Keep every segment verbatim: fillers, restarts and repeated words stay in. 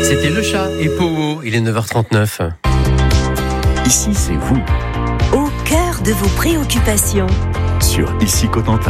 C'était Le Chat et Powo, il est neuf heures trente-neuf. Ici, c'est vous. Au cœur de vos préoccupations. Sur Ici Cotentin.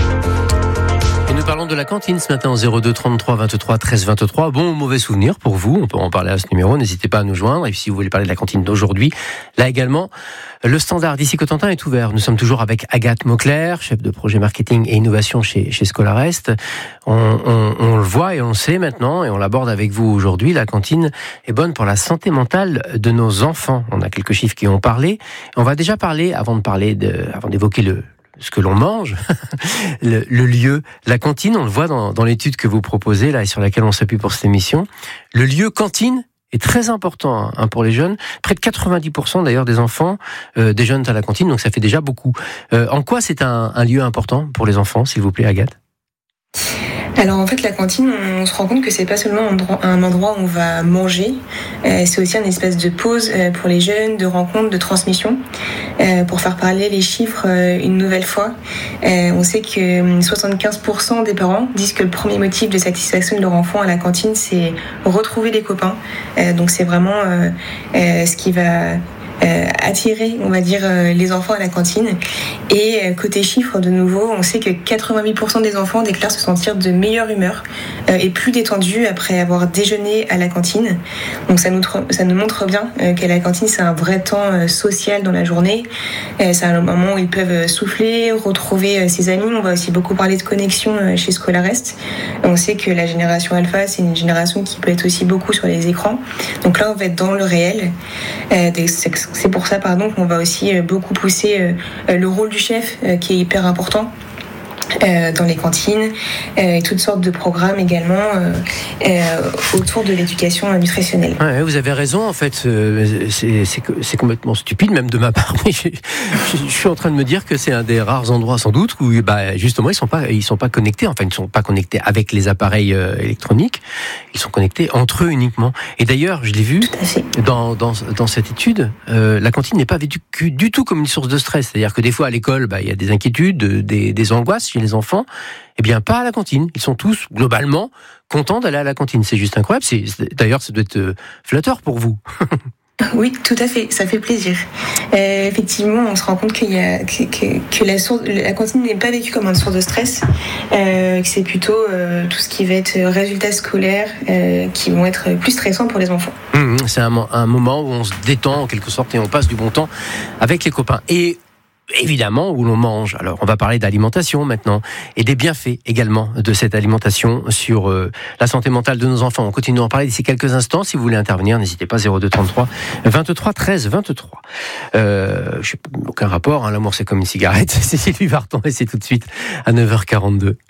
Et nous parlons de la cantine ce matin au zéro deux trente-trois vingt-trois treize vingt-trois. Bon ou mauvais souvenir pour vous, on peut en parler à ce numéro, n'hésitez pas à nous joindre. Et si vous voulez parler de la cantine d'aujourd'hui, là également, le standard d'Ici Cotentin est ouvert. Nous sommes toujours avec Agathe Mauclair, chef de projet marketing et innovation chez, chez Scolarest. On, on, on le voit et on le sait maintenant et on l'aborde avec vous aujourd'hui. La cantine est bonne pour la santé mentale de nos enfants. On a quelques chiffres qui ont parlé. On va déjà parler, avant de parler de, avant d'évoquer le ce que l'on mange, le, le lieu, la cantine, on le voit dans, dans l'étude que vous proposez là et sur laquelle on s'appuie pour cette émission. Le lieu cantine est très important hein, pour les jeunes. Près de quatre-vingt-dix pour cent d'ailleurs des enfants euh, déjeunent à la cantine, donc ça fait déjà beaucoup. Euh, en quoi c'est un, un lieu important pour les enfants, s'il vous plaît, Agathe ? Alors en fait la cantine, on se rend compte que c'est pas seulement un endroit où on va manger, euh, c'est aussi un espace de pause euh, pour les jeunes, de rencontre, de transmission. Euh, pour faire parler les chiffres euh, une nouvelle fois, euh, on sait que soixante-quinze pour cent des parents disent que le premier motif de satisfaction de leur enfant à la cantine, c'est retrouver des copains. Euh, donc c'est vraiment euh, euh, ce qui va Euh, attirer, on va dire, euh, les enfants à la cantine. Et euh, côté chiffres, de nouveau, on sait que quatre-vingt-huit pour cent des enfants déclarent se sentir de meilleure humeur euh, et plus détendus après avoir déjeuné à la cantine. Donc ça nous, ça nous montre bien euh, qu'à la cantine, c'est un vrai temps euh, social dans la journée. Euh, c'est un moment où ils peuvent souffler, retrouver euh, ses amis. On va aussi beaucoup parler de connexion euh, chez Scolarest. On sait que la génération alpha, c'est une génération qui peut être aussi beaucoup sur les écrans. Donc là, on va être dans le réel. Euh, des, C'est pour ça, pardon, qu'on va aussi beaucoup pousser le rôle du chef, qui est hyper important dans les cantines, et toutes sortes de programmes également autour de l'éducation nutritionnelle. Ouais, vous avez raison, en fait, c'est, c'est, c'est complètement stupide, même de ma part, mais je, je, je suis en train de me dire que c'est un des rares endroits, sans doute, où bah, justement, ils ne sont pas, ils sont pas connectés, enfin, ils ne sont pas connectés avec les appareils euh, électroniques, ils sont connectés entre eux uniquement. Et d'ailleurs, je l'ai vu, dans, dans, dans cette étude, euh, la cantine n'est pas vécue du tout comme une source de stress, c'est-à-dire que des fois, à l'école, bah, il y a des inquiétudes, des, des angoisses chez les enfants, eh bien, pas à la cantine. Ils sont tous, globalement, contents d'aller à la cantine. C'est juste incroyable. C'est, c'est, d'ailleurs, ça doit être flatteur pour vous. Oui, tout à fait, ça fait plaisir. Euh, effectivement, on se rend compte qu'il y a, que, que, que la, source, la cantine n'est pas vécue comme une source de stress, euh, que c'est plutôt euh, tout ce qui va être résultats scolaires euh, qui vont être plus stressants pour les enfants. Mmh, c'est un, un moment où on se détend en quelque sorte et on passe du bon temps avec les copains. Et évidemment, où l'on mange. Alors, on va parler d'alimentation maintenant et des bienfaits également de cette alimentation sur euh, la santé mentale de nos enfants. On continue à en parler d'ici quelques instants. Si vous voulez intervenir, n'hésitez pas, zéro deux trente-trois vingt-trois treize vingt-trois. Euh, je sais, aucun rapport, hein, l'amour c'est comme une cigarette. C'est Sylvie Vartan et c'est tout de suite à neuf heures quarante-deux.